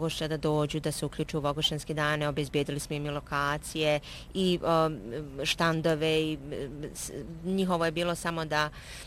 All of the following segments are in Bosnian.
Vogošća da dođu, da se uključu u Vogošćanske dane, obezbijedili smo im i lokacije i štandove i njihovo je bilo samo da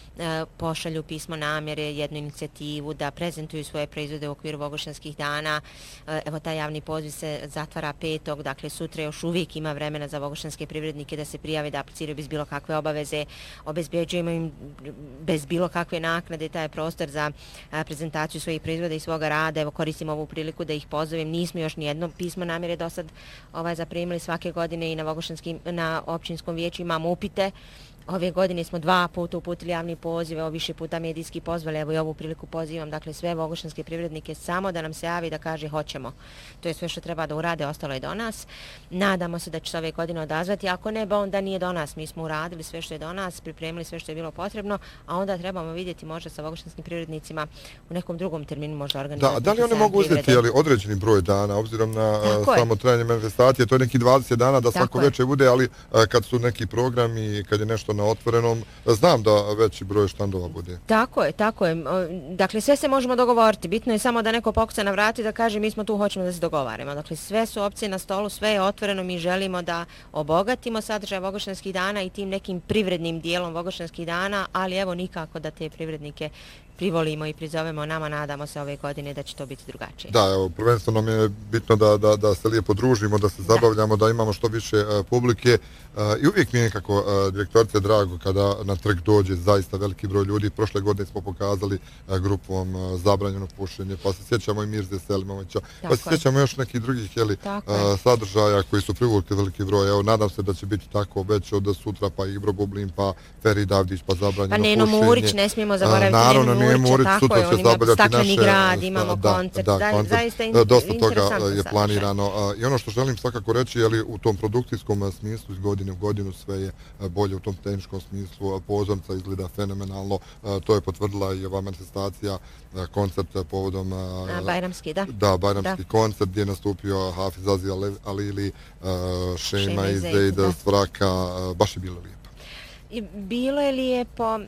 pošalju pismo namjere, jednu inicijativu, da prezentuju svoje proizvode u okviru Vogošćanskih dana. Evo, taj javni poziv se zatvara 5. Dakle, sutra još uvijek ima vremena za vogošćanske privrednike da se prijave, da apliciraju bez bilo kakve obaveze. Obezbeđujemo im bez bilo kakve naknade taj prostor za prezentaciju svojih proizvoda i svoga rada. Evo, koristim ovu priliku da ih pozovem. Nismo još nijedno pismo namjere do sad zaprimili, svake godine i na općinskom vijeću imamo upite. Ove godine smo 2 puta uputili javni poziv, evo više puta medijski pozvali, evo i ovu priliku pozivam, dakle sve vogošćanske privrednike samo da nam se javi da kaže hoćemo. To je sve što treba da urade, ostalo je do nas. Nadamo se da će se ove godine odazvati, ako ne, onda nije do nas. Mi smo uradili sve što je do nas, pripremili sve što je bilo potrebno, a onda trebamo vidjeti možda sa vogošćanskim privrednicima u nekom drugom terminu možda organizati. Da li one mogu uzeti određeni broj dana, obzirom na samo trajanje manifestacije, to je neki 20 dana da svako večer bude, ali kad su neki programi, kad je nešto na otvorenom, znam da veći broj štandova bude. Tako je. Dakle, sve se možemo dogovoriti. Bitno je samo da neko pokuca na vrati da kaže mi smo tu, hoćemo da se dogovaramo. Dakle, sve su opcije na stolu, sve je otvoreno, mi želimo da obogatimo sadržaj Vogošćanskih dana i tim nekim privrednim dijelom Vogošćanskih dana, ali evo nikako da te privrednike privolimo i prizovemo nama, nadamo se ove godine da će to biti drugačije. Da, evo, prvenstveno mi je bitno da se lijepo družimo, da se zabavljamo, da imamo što više publike i uvijek mi je nekako direktorice drago kada na trg dođe zaista veliki broj ljudi. Prošle godine smo pokazali grupom zabranjeno pušenje, pa se sjećamo i Mirze Selimovića, pa se sjećamo još nekih drugih sadržaja koji su privukli veliki broj. Evo, nadam se da će biti tako već od sutra, pa Ibro Bublin, pa Feri Davdić, pa zabranjeno pušenje. Pa Neno Murić, ne smijemo zaboraviti Murić, tako je, on ima stakleni grad, imamo koncert, zaista dosta toga je planirano. I ono što želim svakako reći, je li u tom produkcijskom smislu iz godine u godinu sve je bolje u tom tehničkom smislu, pozornica izgleda fenomenalno, to je potvrdila i ova manifestacija, koncert povodom Bajramski koncert gdje je nastupio Hafiz Azi Alili, Šema i Zeid Svraka, baš je bilo lijepo. Bilo je lijepo,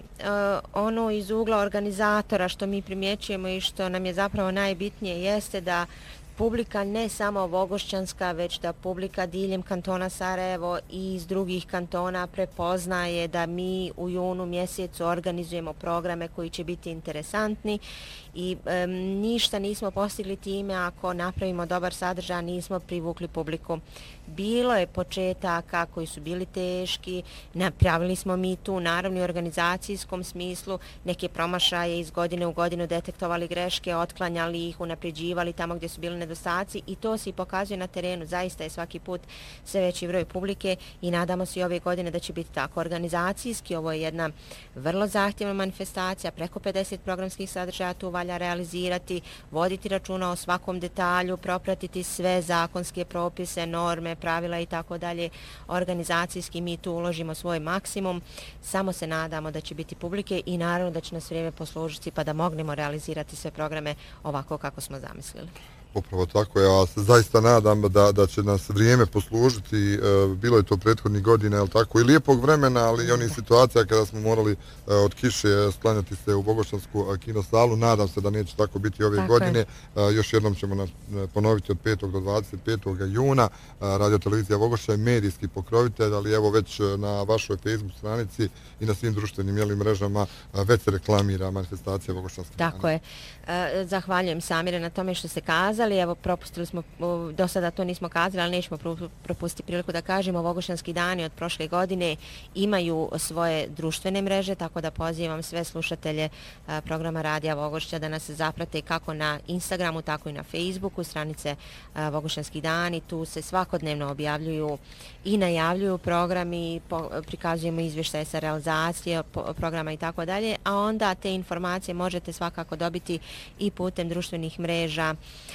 ono iz ugla organizatora što mi primjećujemo i što nam je zapravo najbitnije jeste da publika ne samo vogošćanska, već da publika diljem kantona Sarajevo i iz drugih kantona prepoznaje da mi u junu mjesecu organizujemo programe koji će biti interesantni i ništa nismo postigli time ako napravimo dobar sadržaj, nismo privukli publiku. Bilo je početaka koji su bili teški, napravili smo mi tu naravno i organizacijskom smislu neke promašaje iz godine u godinu, detektovali greške, otklanjali ih, unapređivali tamo gdje su bili nedostaci i to se i pokazuje na terenu. Zaista je svaki put sve veći broj publike i nadamo se i ove godine da će biti tako. Organizacijski ovo je jedna vrlo zahtjevna manifestacija, preko 50 programskih sadržaja tu valja realizirati, voditi računa o svakom detalju, propratiti sve zakonske propise, norme, pravila i tako dalje. Organizacijski mi tu uložimo svoj maksimum, samo se nadamo da će biti publike i naravno da će nas vrijeme poslužiti pa da mognemo realizirati sve programe ovako kako smo zamislili. Upravo tako, ja se zaista nadam da će nas vrijeme poslužiti, bilo je to prethodnih godina, je li tako, i lijepog vremena, ali i onih situacija kada smo morali od kiše sklanjati se u Vogošćansku kinosalu, nadam se da neće tako biti ove godine. Još jednom ćemo ponoviti od 5. do 25. juna, Radio-televizija Vogošća je medijski pokrovitelj, ali evo već na vašoj Facebook stranici i na svim društvenim mrežama već se reklamira manifestacija Vogošćanskih dana. Tako je. Zahvaljujem Samire na tome što ste kazali. Evo, propustili smo, do sada to nismo kazali, ali nećemo propustiti priliku da kažemo. Vogošćanski dani od prošle godine imaju svoje društvene mreže, tako da pozivam sve slušatelje programa Radija Vogošća da nas zaprate kako na Instagramu, tako i na Facebooku, stranice Vogošćanski dani. Tu se svakodnevno objavljuju i najavljuju programi, prikazujemo izvještaje sa realizacije programa i tako dalje, a onda te informacije možete svakako dobiti i putem društvenih mreža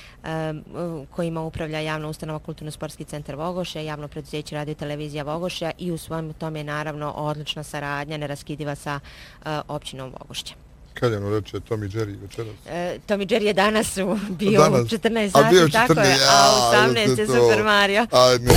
kojima upravlja javna ustanova Kulturno-sportski centar Vogošća, javno preduzeće Radio-televizija Vogošća i u svojom tome je naravno odlična saradnja, neraskidiva sa općinom Vogošća. Kad je ono reče Tom i Jerry večeras? Tom i Jerry je danas bio u 14 sati, tako je, a u 18 je Super Mario.